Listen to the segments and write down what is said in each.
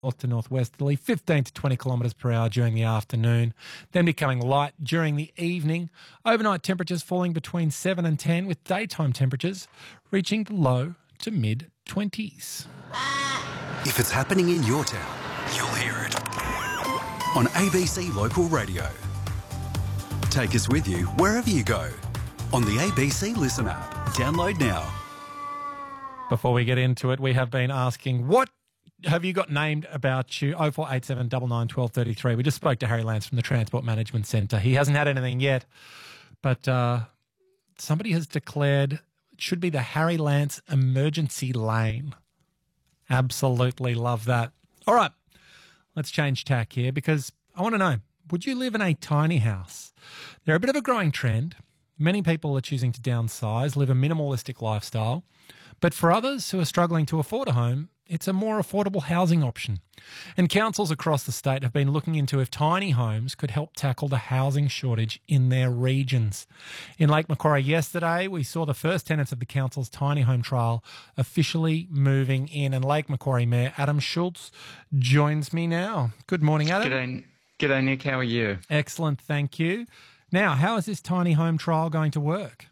north to northwesterly, 15 to 20 kilometres per hour during the afternoon, then becoming light during the evening. Overnight temperatures falling between 7 and 10, with daytime temperatures reaching the low to mid-20s. If it's happening in your town, you'll hear it on ABC Local Radio. Take us with you wherever you go on the ABC Listen app. Download now. Before we get into it, we have been asking, what have you got named about you? 0487 99 12 33. We just spoke to Harry Lance from the Transport Management Centre. He hasn't had anything yet, but somebody has declared it should be the Harry Lance Emergency Lane. Absolutely love that. All right, let's change tack here because I want to know, would you live in a tiny house? They're a bit of a growing trend. Many people are choosing to downsize, live a minimalistic lifestyle. But for others who are struggling to afford a home, it's a more affordable housing option. And councils across the state have been looking into if tiny homes could help tackle the housing shortage in their regions. In Lake Macquarie yesterday, we saw the first tenants of the council's tiny home trial officially moving in. And Lake Macquarie Mayor Adam Schultz joins me now. Good morning, Adam. G'day, Nick. How are you? Excellent, thank you. Now, how is this tiny home trial going to work?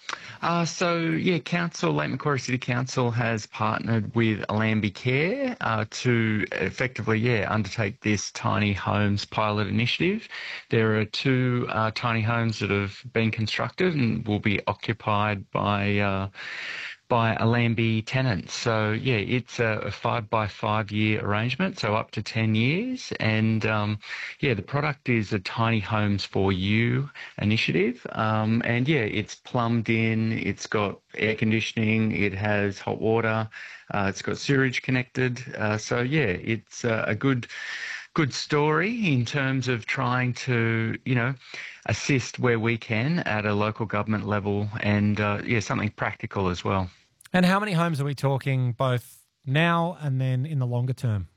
Lake Macquarie City Council has partnered with Allambie Care to effectively, undertake this tiny homes pilot initiative. There are two tiny homes that have been constructed and will be occupied by Allambie tenants. So, it's a 5-by-5 year arrangement, so up to 10 years. And, the product is a Tiny Homes for You initiative. It's plumbed in, it's got air conditioning, it has hot water, it's got sewage connected. It's a good story in terms of trying to, assist where we can at a local government level and, something practical as well. And how many homes are we talking both now and then in the longer term?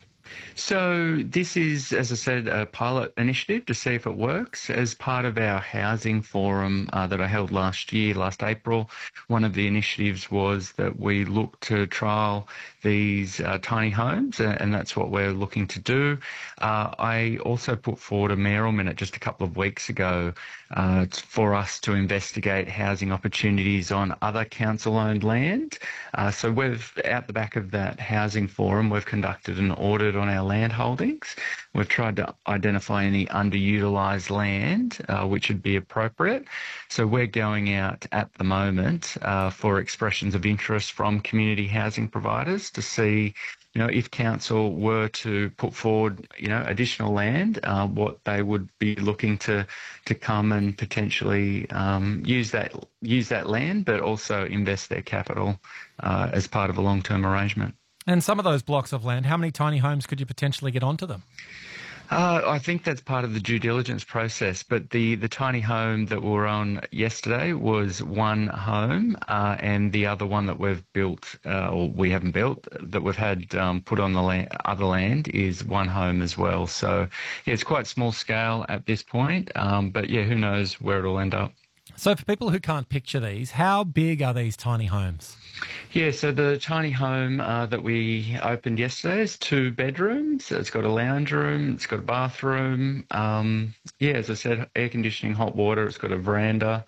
So this is, as I said, a pilot initiative to see if it works. As part of our housing forum that I held last April, one of the initiatives was that we look to trial these tiny homes, and that's what we're looking to do. I also put forward a mayoral minute just a couple of weeks ago for us to investigate housing opportunities on other council-owned land. So we've, out the back of that housing forum, we've conducted an audit on our land holdings. We've tried to identify any underutilised land which would be appropriate. So we're going out at the moment for expressions of interest from community housing providers to see, if council were to put forward, additional land, what they would be looking to come and potentially use that land, but also invest their capital as part of a long-term arrangement. And some of those blocks of land, how many tiny homes could you potentially get onto them? I think that's part of the due diligence process, but the tiny home that we were on yesterday was one home, and the other one that we've built, or we haven't built, that we've had put on the other land is one home as well. So, it's quite small scale at this point, but who knows where it'll end up. So for people who can't picture these, how big are these tiny homes? So the tiny home that we opened yesterday is 2 bedrooms. It's got a lounge room, it's got a bathroom. As I said, air conditioning, hot water. It's got a veranda.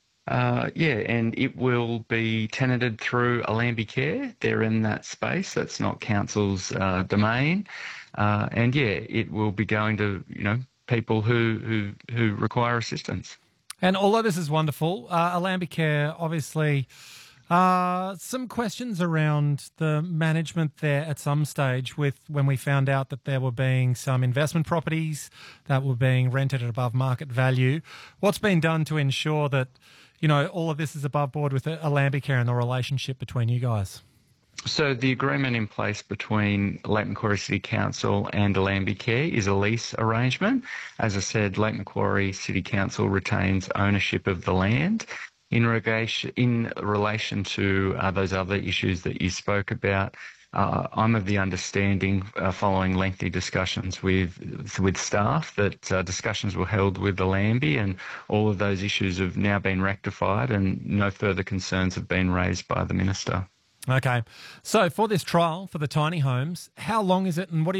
And it will be tenanted through Allambie Care. They're in that space. That's not council's domain. It will be going to people who require assistance. And although this is wonderful, Allambie Care, obviously, some questions around the management there at some stage when we found out that there were being some investment properties that were being rented at above market value. What's been done to ensure that, all of this is above board with Allambie Care and the relationship between you guys? So the agreement in place between Lake Macquarie City Council and Allambie Care is a lease arrangement. As I said, Lake Macquarie City Council retains ownership of the land. In relation to those other issues that you spoke about, I'm of the understanding, following lengthy discussions with staff, that discussions were held with Allambie, and all of those issues have now been rectified and no further concerns have been raised by the Minister. Okay. So for this trial for the tiny homes, how long is it and what do you